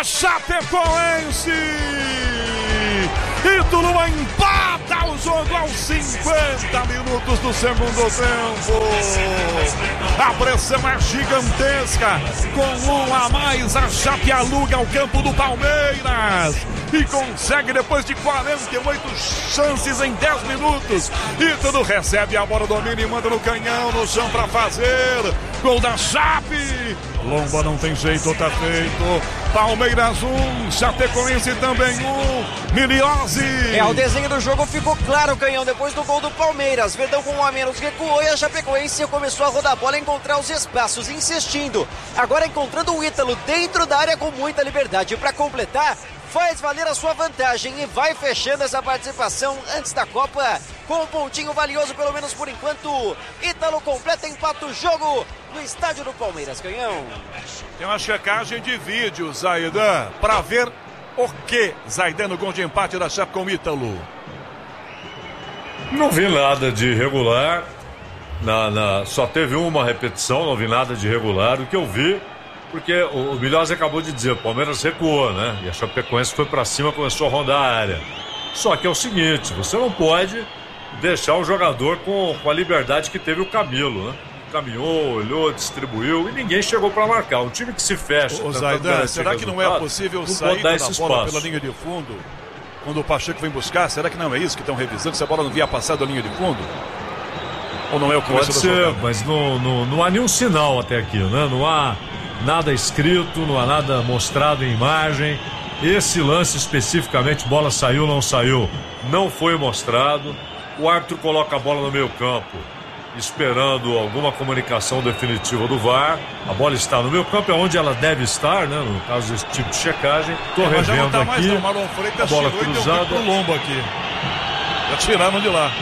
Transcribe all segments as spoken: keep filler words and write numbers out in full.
Chapecoense. Ítalo empata o jogo aos cinquenta minutos do segundo tempo. A pressão é gigantesca. Com um a mais, a Chape aluga o campo do Palmeiras e consegue, depois de quarenta e oito chances em dez minutos, Ítalo recebe a bola, domina e manda no canhão, no chão para fazer gol da Chape. Lomba não tem jeito, tá feito. Palmeiras um, Chapecoense também um. Miliose. É, o desenho do jogo ficou claro, Canhão, depois do gol do Palmeiras. Verdão com um a menos recuou e a Chapecoense começou a rodar a bola, encontrar os espaços, insistindo. Agora encontrando o Ítalo dentro da área com muita liberdade. Para completar, faz valer a sua vantagem e vai fechando essa participação antes da Copa com um pontinho valioso, pelo menos por enquanto. Ítalo completa, empata o jogo no estádio do Palmeiras, Canhão. Tem uma checagem de vídeo, Zaidan, para ver o que, Zaidan, no gol de empate da Chape com o Ítalo. Não vi nada de irregular, na, na, só teve uma repetição, não vi nada de irregular. O que eu vi, porque o, o Milhose acabou de dizer, o Palmeiras recuou, né? E a Chapecoense foi para cima, começou a rondar a área. Só que é o seguinte, você não pode deixar o jogador com, com a liberdade que teve o Camilo, né? Caminhou, olhou, distribuiu e ninguém chegou para marcar. Um time que se fecha. Ô, Zaidan, será que não é possível não sair da bola espaço. pela linha de fundo quando o Pacheco vem buscar? Será que não é isso que estão revisando? Se a bola não via passar da linha de fundo? Ou não é o começo Pode ser, mas não, não, não há nenhum sinal até aqui, né? Não há nada escrito, não há nada mostrado em imagem. Esse lance especificamente, bola saiu, não saiu, não foi mostrado. O árbitro coloca a bola no meio campo, esperando alguma comunicação definitiva do V A R. A bola está no meio campo, é onde ela deve estar, né? No caso desse tipo de checagem. Estou é, revendo tá aqui. Mais, Marlon Freitas a bola cruzada. Pro lombo aqui. Já tiraram de lá.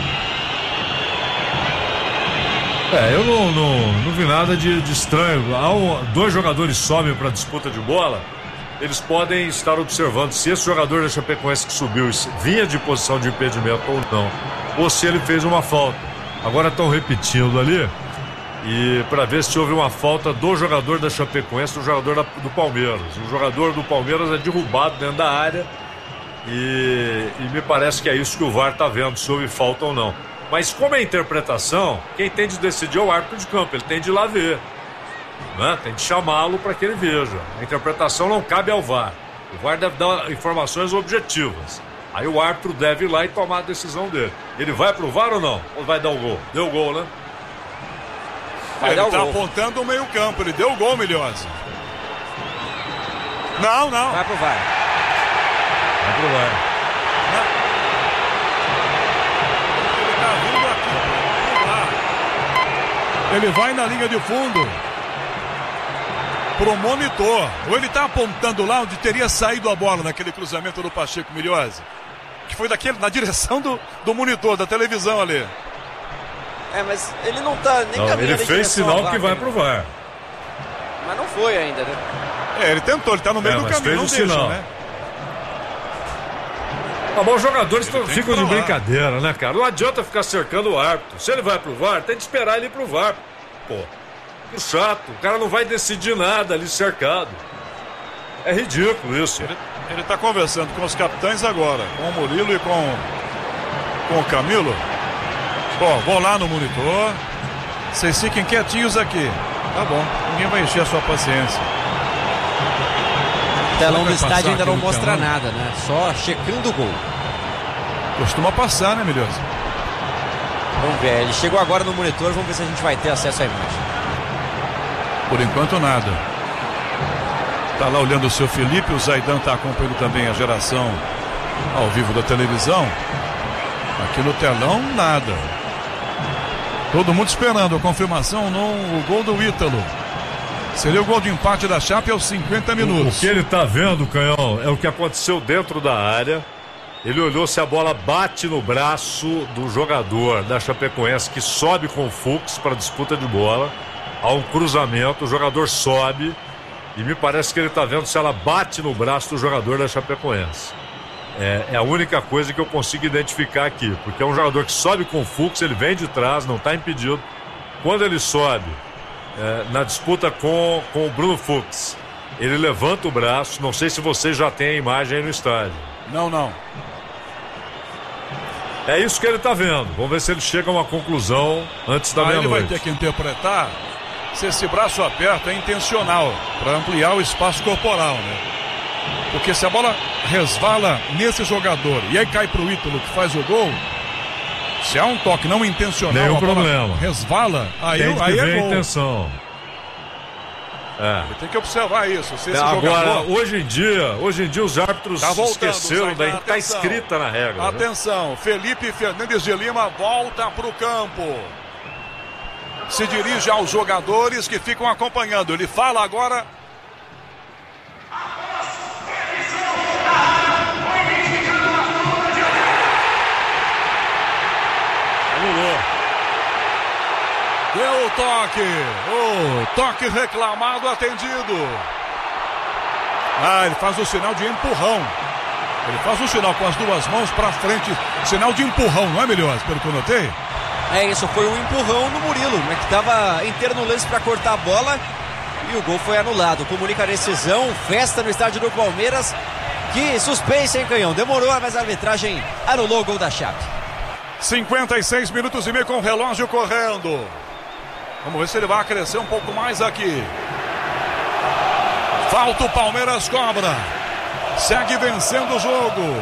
É, eu não, não, não vi nada de, de estranho. Há um, dois jogadores sobem para a disputa de bola. Eles podem estar observando se esse jogador da Chapecoense que subiu vinha de posição de impedimento ou não, ou se ele fez uma falta. Agora estão repetindo ali e para ver se houve uma falta do jogador da Chapecoense, do jogador da, do Palmeiras. O jogador do Palmeiras é derrubado dentro da área e, e me parece que é isso que o V A R está vendo, se houve falta ou não. Mas como é interpretação, quem tem de decidir é o árbitro de campo, ele tem de ir lá ver, né? Tem de chamá-lo para que ele veja. A interpretação não cabe ao V A R. O V A R deve dar informações objetivas. Aí o árbitro deve ir lá e tomar a decisão dele. Ele vai pro V A R ou não? Ou vai dar o gol? Deu o gol, né? Vai ele tá gol. Apontando o meio campo, ele deu o gol, Milhose. Não, não. Vai pro V A R. Vai pro V A R. Ele tá vindo aqui pro V A R. Ele vai na linha de fundo pro monitor. Ou ele tá apontando lá onde teria saído a bola naquele cruzamento do Pacheco, Milhose. Que foi daquele, na direção do, do monitor, da televisão ali. É, mas ele não tá nem não, caminhando. Ele fez sinal que vai pro V A R. Mas não foi ainda, né? É, ele tentou, ele tá no meio é, do caminho, não deixa, sinal. né? Tá bom, os jogadores tão, ficam de brincadeira, né, cara? Não adianta ficar cercando o árbitro. Se ele vai pro V A R, tem que esperar ele ir pro V A R. Pô, que chato. O cara não vai decidir nada ali cercado. É ridículo isso. Ele, ele tá conversando com os capitães agora, com o Murilo e com, com o Camilo. Bom, vou lá no monitor. Vocês fiquem quietinhos aqui. Tá bom, ninguém vai encher a sua paciência. O telão do estádio ainda não mostra telão. nada, né? Só checando o gol. Costuma passar, né, Milhose? Vamos ver, ele chegou agora no monitor, vamos ver se a gente vai ter acesso à imagem. Por enquanto nada. Tá lá olhando o seu Felipe, o Zaidan tá acompanhando também a geração ao vivo da televisão. Aqui no telão, nada. Todo mundo esperando a confirmação no o gol do Ítalo. Seria o gol de empate da Chape aos cinquenta minutos. O, o que ele tá vendo, Canhão, é o que aconteceu dentro da área. Ele olhou se a bola bate no braço do jogador da Chapecoense que sobe com o Fux para disputa de bola. Há um cruzamento, o jogador sobe e me parece que ele está vendo se ela bate no braço do jogador da Chapecoense. É, é a única coisa que eu consigo identificar aqui, porque é um jogador que sobe com o Fux, ele vem de trás, não está impedido. Quando ele sobe é, na disputa com, com o Bruno Fux, ele levanta o braço, não sei se vocês já têm a imagem aí no estádio. Não, não. É isso que ele tá vendo. Vamos ver se ele chega a uma conclusão antes da meia-noite. Ele vai ter que interpretar se esse braço aberto é intencional, para ampliar o espaço corporal, né? Porque se a bola resvala nesse jogador e aí cai pro Ítalo que faz o gol, se há um toque não intencional, nenhum a bola problema. resvala, aí, tem que aí ver é gol. a intenção. É. Ele tem que observar isso. Se esse Agora, jogador... hoje em dia, hoje em dia os árbitros tá voltando, esqueceram da Zaidan, tá escrita na regra. Atenção, né? Felipe Fernandes de Lima volta pro campo. Se dirige aos jogadores que ficam acompanhando. Ele fala agora. Anulou. Deu o toque. O toque reclamado, atendido. Ah, ele faz o sinal de empurrão. Ele faz o sinal com as duas mãos para frente. Sinal de empurrão, não é, Melhor? Pelo que eu notei. É isso, foi um empurrão no Murilo, né, que estava inteiro no lance para cortar a bola e o gol foi anulado. Comunica a decisão, festa no estádio do Palmeiras. Que suspense, hein, Canhão? Demorou, mas a arbitragem anulou o gol da Chape. cinquenta e seis minutos e meio com o relógio correndo. Vamos ver se ele vai crescer um pouco mais aqui. Falta, o Palmeiras cobra. Segue vencendo o jogo.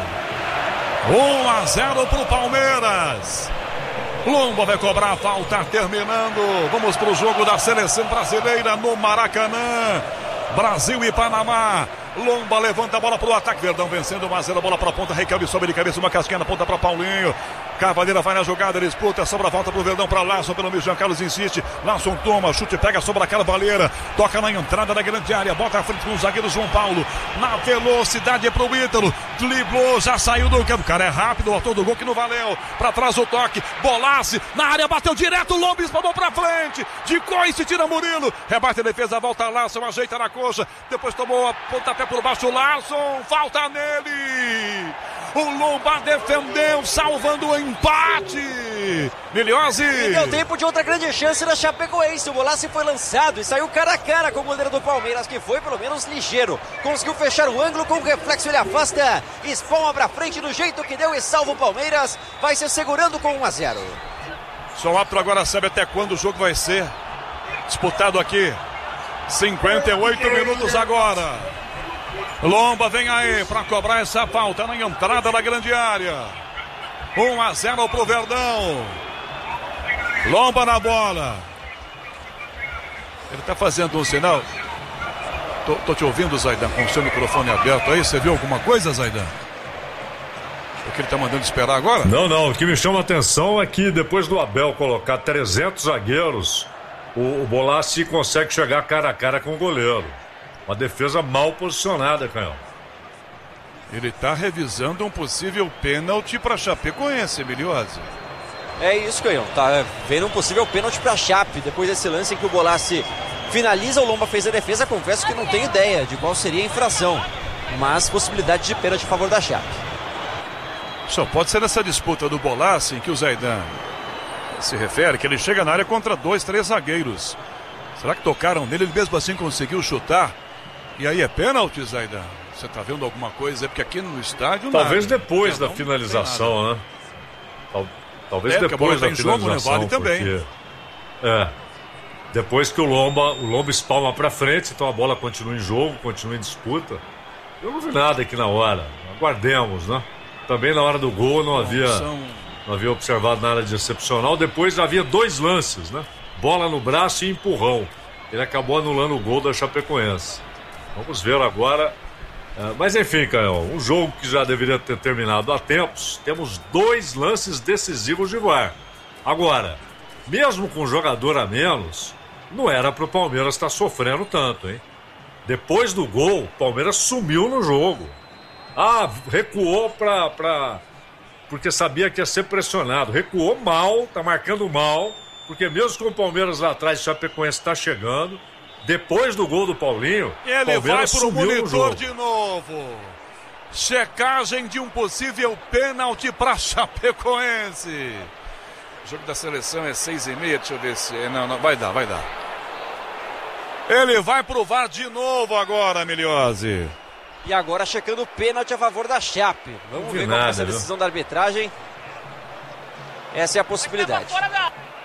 um a zero para o Palmeiras. Lomba vai cobrar a falta, terminando. Vamos para o jogo da seleção brasileira no Maracanã. Brasil e Panamá. Lomba levanta a bola para o ataque. Verdão vencendo um a zero, bola para a ponta. Recabe, sobe de cabeça, uma casquinha na ponta para Paulinho. Cavaleira vai na jogada, disputa, sobra a volta para o Verdão, para Larson, pelo meio, Jean Carlos insiste. Larson toma, chute, pega, sobra a Cavaleira. Toca na entrada da grande área, bota a frente com o zagueiro João Paulo. Na velocidade para o Ítalo. Driblou, já saiu do campo. O cara é rápido, o autor do gol que não valeu. Para trás o toque, Bolasse, na área, bateu direto, Lomba espanou para frente. De coice, tira Murilo. Rebate a defesa, volta Larson, ajeita na coxa. Depois tomou a pontapé por baixo, Larson, falta nele. O Lomba defendeu, salvando o empate. Miliose. E deu tempo de outra grande chance da Chapecoense. O Bolasse foi lançado e saiu cara a cara com o goleiro do Palmeiras, que foi pelo menos ligeiro. Conseguiu fechar o ângulo, com o reflexo ele afasta. Espalma pra frente do jeito que deu e salva o Palmeiras. Vai se segurando com um a zero. Só o árbitro agora sabe até quando o jogo vai ser disputado aqui. cinquenta e oito minutos agora. Lomba vem aí para cobrar essa falta na entrada da grande área. um a zero pro Verdão. Lomba na bola. Ele tá fazendo um sinal. Tô, tô te ouvindo, Zaidan, com o seu microfone aberto aí. Você viu alguma coisa, Zaidan? O que ele tá mandando esperar agora? Não, não. O que me chama a atenção é que depois do Abel colocar trezentos zagueiros, o, o Bolasse consegue chegar cara a cara com o goleiro. Uma defesa mal posicionada, Canhão. Ele está revisando um possível pênalti para Chapecoense, Miliose. É isso, Canhão. Tá vendo um possível pênalti para Chape. Depois desse lance em que o Bolasse finaliza, o Lomba fez a defesa. Confesso que não tenho ideia de qual seria a infração, mas possibilidade de pênalti a favor da Chape. Só pode ser nessa disputa do Bolasse em que o Zaidan se refere, que ele chega na área contra dois, três zagueiros. Será que tocaram nele? Ele mesmo assim conseguiu chutar. E aí é pênalti, Zaidan? Você tá vendo alguma coisa? É porque aqui no estádio talvez nada. depois não, da finalização, né? Tal, talvez é, depois da tá finalização. Jogo, né? Vale também. Porque, é. Depois que o Lomba, o Lomba espalma pra frente, então a bola continua em jogo, continua em disputa. Eu não vi nada aqui na hora. Aguardemos, né? Também na hora do gol não havia, não havia observado nada de excepcional. Depois havia dois lances, né? Bola no braço e empurrão. Ele acabou anulando o gol da Chapecoense. Vamos ver agora. Uh, mas enfim, Caio, um jogo que já deveria ter terminado há tempos. Temos dois lances decisivos de V A R. Agora, mesmo com um jogador a menos, não era para o Palmeiras estar sofrendo tanto, hein? Depois do gol, o Palmeiras sumiu no jogo. Ah, recuou pra, pra... porque sabia que ia ser pressionado. Recuou mal, tá marcando mal, porque mesmo com o Palmeiras lá atrás, o Chapecoense está chegando. Depois do gol do Paulinho, ele vai pro monitor no de novo. Checagem de um possível pênalti para Chapecoense. O jogo da seleção é seis e meia, deixa eu ver se... Não, não, vai dar, vai dar. Ele vai pro V A R de novo agora, Miliose. E agora checando o pênalti a favor da Chape. Vamos ver qual é essa decisão da arbitragem. Essa é a possibilidade.